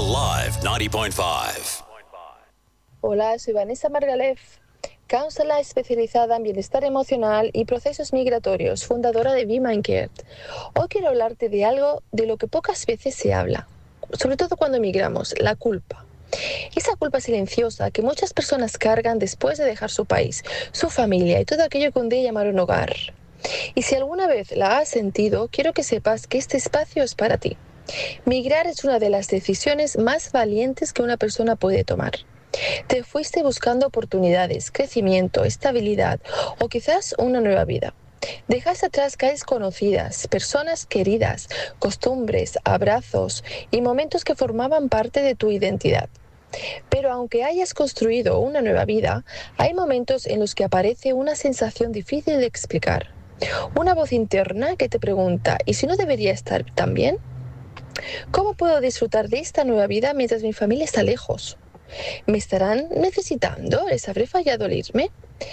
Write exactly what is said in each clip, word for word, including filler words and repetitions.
Alive ninety point five. Hola, soy Vanessa Margalef, counselor especializada en bienestar emocional y procesos migratorios, fundadora de Be Mind Cared. Hoy quiero hablarte de algo de lo que pocas veces se habla, sobre todo cuando migramos, la culpa. Esa culpa silenciosa que muchas personas cargan después de dejar su país, su familia y todo aquello que un día llamaron hogar. Y si alguna vez la has sentido, quiero que sepas que este espacio es para ti. Migrar es una de las decisiones más valientes que una persona puede tomar. Te fuiste buscando oportunidades, crecimiento, estabilidad o quizás una nueva vida. Dejaste atrás calles conocidas, personas queridas, costumbres, abrazos y momentos que formaban parte de tu identidad. Pero aunque hayas construido una nueva vida, hay momentos en los que aparece una sensación difícil de explicar. Una voz interna que te pregunta, ¿y si no debería estar tan bien? ¿Cómo puedo disfrutar de esta nueva vida mientras mi familia está lejos? ¿Me estarán necesitando? ¿Les habré fallado al irme?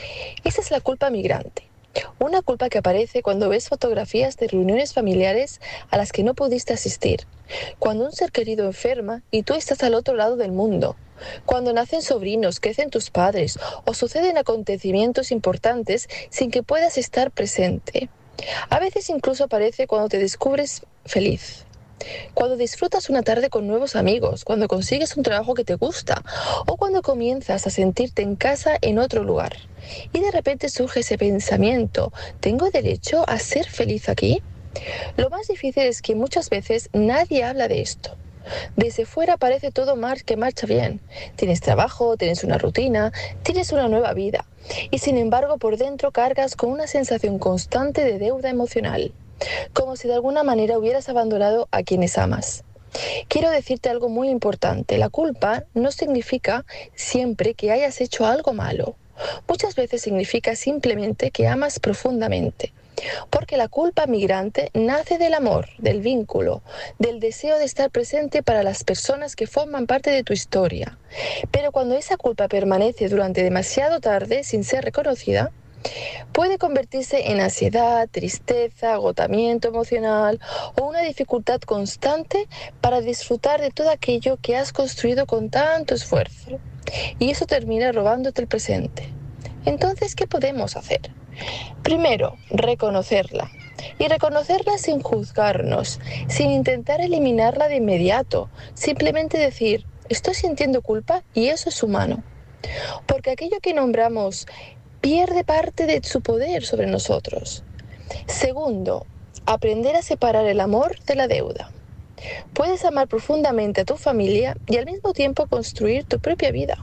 Esa es la culpa migrante. Una culpa que aparece cuando ves fotografías de reuniones familiares a las que no pudiste asistir, cuando un ser querido enferma y tú estás al otro lado del mundo, cuando nacen sobrinos, crecen tus padres o suceden acontecimientos importantes sin que puedas estar presente. A veces incluso aparece cuando te descubres feliz, cuando disfrutas una tarde con nuevos amigos, cuando consigues un trabajo que te gusta o cuando comienzas a sentirte en casa en otro lugar. Y de repente surge ese pensamiento, ¿tengo derecho a ser feliz aquí? Lo más difícil es que muchas veces nadie habla de esto. Desde fuera parece todo mar que marcha bien. Tienes trabajo, tienes una rutina, tienes una nueva vida. Y sin embargo por dentro cargas con una sensación constante de deuda emocional, como si de alguna manera hubieras abandonado a quienes amas. Quiero decirte algo muy importante. La culpa no significa siempre que hayas hecho algo malo. Muchas veces significa simplemente que amas profundamente. Porque la culpa migrante nace del amor, del vínculo, del deseo de estar presente para las personas que forman parte de tu historia. Pero cuando esa culpa permanece durante demasiado tarde sin ser reconocida, puede convertirse en ansiedad, tristeza, agotamiento emocional o una dificultad constante para disfrutar de todo aquello que has construido con tanto esfuerzo. Y eso termina robándote el presente. Entonces, ¿qué podemos hacer? Primero, reconocerla. Y reconocerla sin juzgarnos, sin intentar eliminarla de inmediato. Simplemente decir, estoy sintiendo culpa y eso es humano. Porque aquello que nombramos pierde parte de su poder sobre nosotros. Segundo, aprender a separar el amor de la deuda. Puedes amar profundamente a tu familia y al mismo tiempo construir tu propia vida.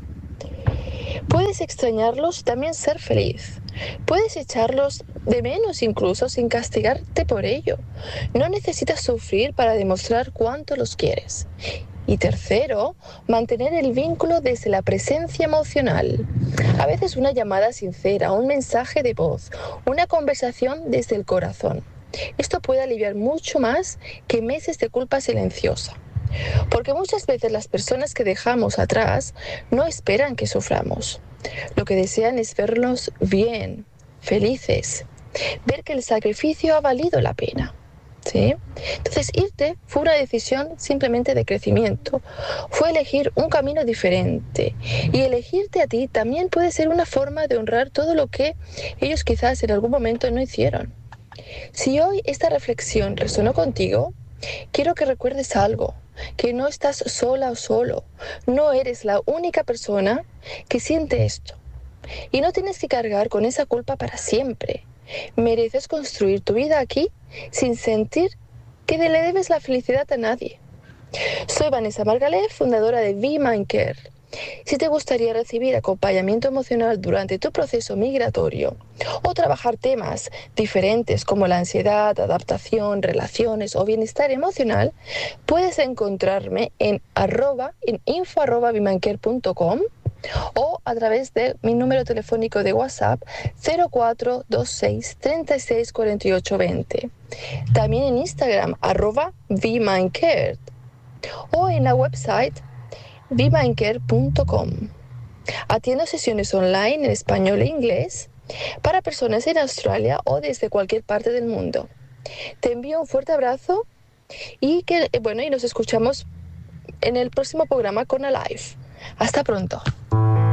Puedes extrañarlos y también ser feliz. Puedes echarlos de menos incluso sin castigarte por ello. No necesitas sufrir para demostrar cuánto los quieres. Y tercero, mantener el vínculo desde la presencia emocional. A veces una llamada sincera, un mensaje de voz, una conversación desde el corazón. Esto puede aliviar mucho más que meses de culpa silenciosa. Porque muchas veces las personas que dejamos atrás no esperan que suframos. Lo que desean es vernos bien, felices, ver que el sacrificio ha valido la pena. ¿Sí? Entonces irte fue una decisión simplemente de crecimiento, fue elegir un camino diferente y elegirte a ti también puede ser una forma de honrar todo lo que ellos quizás en algún momento no hicieron. Si hoy esta reflexión resonó contigo, quiero que recuerdes algo, que no estás sola o solo, no eres la única persona que siente esto y no tienes que cargar con esa culpa para siempre. Mereces construir tu vida aquí sin sentir que le debes la felicidad a nadie. Soy Vanessa Margalef, fundadora de Be Mind Cared. Si te gustaría recibir acompañamiento emocional durante tu proceso migratorio o trabajar temas diferentes como la ansiedad, adaptación, relaciones o bienestar emocional, puedes encontrarme en arroba, en info arroba bemindcare punto com o a través de mi número telefónico de WhatsApp cero cuatro dos seis, treinta y seis, cuarenta y ocho, veinte. También en Instagram arroba bemindcared o en la website bemindcare punto com. Atiendo sesiones online en español e inglés para personas en Australia o desde cualquier parte del mundo. Te envío un fuerte abrazo y que bueno, y nos escuchamos en el próximo programa con Alive. Hasta pronto.